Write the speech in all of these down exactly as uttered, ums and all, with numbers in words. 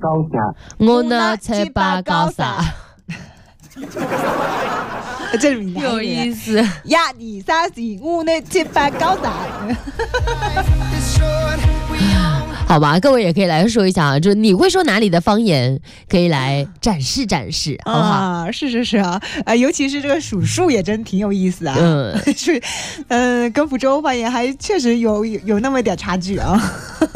九十， 我呢七八九十。 这有意思。 一二三四五六七八九十。 好吧，各位也可以来说一下啊，就你会说哪里的方言，可以来展示展示，好不好？ 啊，是是是啊，啊，尤其是这个数数也真挺有意思啊。 嗯， 是，嗯，跟福州方言还确实有有有那么点差距啊。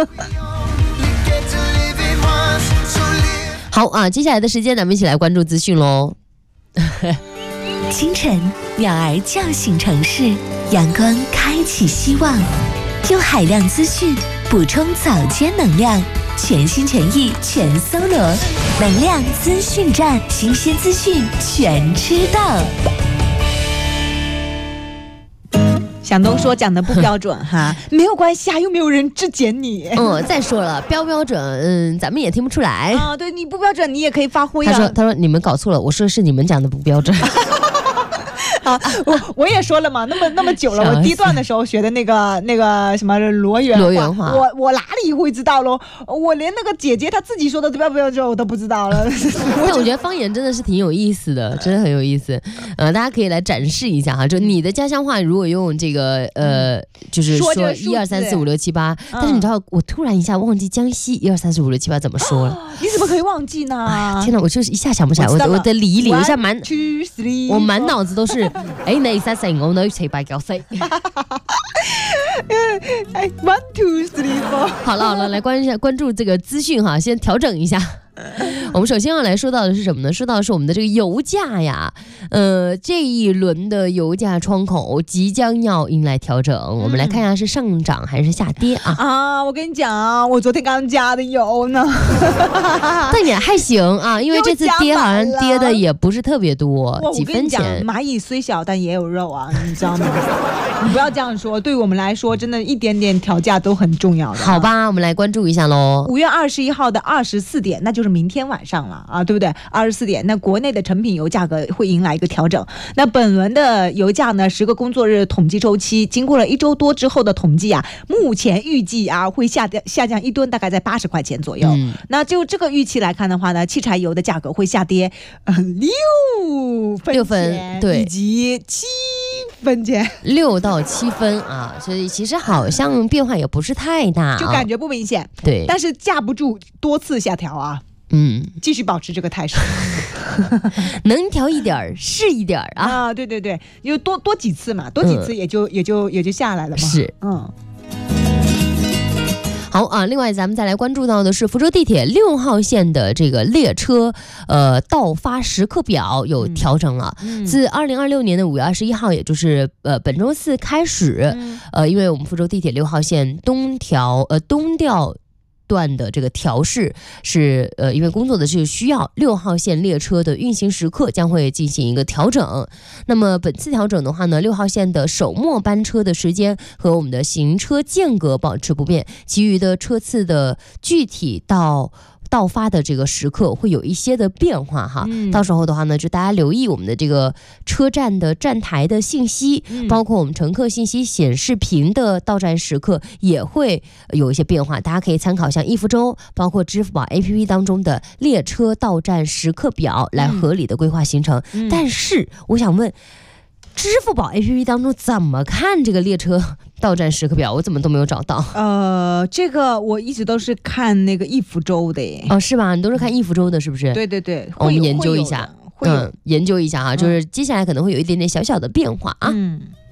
好啊，接下来的时间咱们一起来关注资讯喽。 清晨，鸟儿叫醒城市，阳光开启希望，用海量资讯补充早间能量，全心全意全搜罗，能量资讯站，新鲜资讯全知道。 响东说讲的不标准哈，没有关系啊，又没有人质检你。 嗯，再说了，标标准，嗯，咱们也听不出来啊。对，你不标准，你也可以发挥啊。 他说，他说你们搞错了，我说是你们讲的不标准。 啊，我我也说了嘛，那么那么久了，我低段的时候学的那个那个什么罗源罗源话， 我我哪里会知道喽？我连那个姐姐她自己说的标不标准我都不知道了。 但我觉得方言真的是挺有意思的，真的很有意思。呃，大家可以来展示一下哈，就你的家乡话，如果用这个呃，就是说一二三四五六七八，但是你知道，我突然一下忘记江西一二三四五六七八怎么说了。 你怎么可以忘记呢？ 天哪，我就是一下想不起来，我我得理一理，我现在满我满脑子都是。哎，你三四我女七八九四。 哎 ，one two three four。 好了好了，来关一下关注这个资讯哈，先调整一下。我们首先要来说到的是什么呢？说到的是我们的这个油价呀，呃，这一轮的油价窗口即将要迎来调整，嗯、我们来看一下是上涨还是下跌啊？ 啊，我跟你讲，我昨天刚加的油呢， 但也还行啊，因为这次跌好像跌的也不是特别多，几分钱。 蚂蚁虽小，但也有肉啊，你知道吗？你不要这样说，对我们来说，真的一点点调价都很重要的。 好吧，我们来关注一下喽。 五月二十一号的二十四点，那就是明天晚上了啊，对不对？二十四点，那国内的成品油价格会迎来一个调整。那本轮的油价呢，十个工作日统计周期，经过了一周多之后的统计啊，目前预计啊会下降下降一吨，大概在八十块钱左右。嗯、那就这个预期来看的话呢，汽柴油的价格会下跌呃六分六分对， 以及七分钱， 六到七分啊，所以其实好像变化也不是太大、啊， 就感觉不明显。 对， 但是架不住多次下调啊。嗯，继续保持这个态势， 能调一点是一点啊！ 啊，对对对，有多多几次嘛，多几次也就、嗯、也就也就下来了嘛。 是， 嗯。 好啊，另外咱们再来关注到的是福州地铁六号线的这个列车呃到发时刻表有调整了，嗯、自二零二六年的五月二十一号，也就是呃本周四开始，嗯、呃，因为我们福州地铁六号线东调呃东调段的这个调试是呃，因为工作的这个需要，六号线列车的运行时刻将会进行一个调整。那么本次调整的话呢，六号线的首末班车的时间和我们的行车间隔保持不变，其余的车次的具体到到发的这个时刻会有一些的变化哈、嗯，到时候的话呢，就大家留意我们的这个车站的站台的信息，嗯、包括我们乘客信息显示屏的到站时刻也会有一些变化，大家可以参考像易付周，包括支付宝 A P P 当中的列车到站时刻表来合理的规划行程。嗯、但是我想问，支付宝 A P P 当中怎么看这个列车到站时刻表？我怎么都没有找到。 呃，这个我一直都是看那个易付周的耶。 哦，是吧？你都是看易付周的，是不是？ 对对对， 我们研究一下，嗯，研究一下哈、啊，就是接下来可能会有一点点小小的变化啊。嗯。